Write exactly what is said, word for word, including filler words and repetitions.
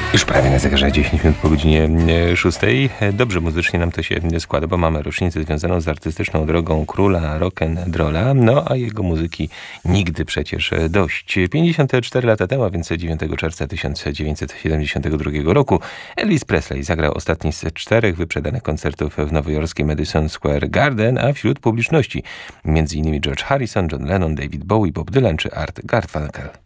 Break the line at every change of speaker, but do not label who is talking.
Już prawie na zegarze dziesięć minut po godzinie szóstej. Dobrze muzycznie nam to się składa, bo mamy rocznicę związaną z artystyczną drogą króla rock'n'rolla, no a jego muzyki nigdy przecież dość. pięćdziesiąt cztery lata temu, a więc dziewiątego czerwca tysiąc dziewięćset siedemdziesiątego drugiego roku, Elvis Presley zagrał ostatni z czterech wyprzedanych koncertów w nowojorskiej Madison Square Garden, a wśród publiczności między innymi George Harrison, John Lennon, David Bowie, Bob Dylan czy Art Garfunkel.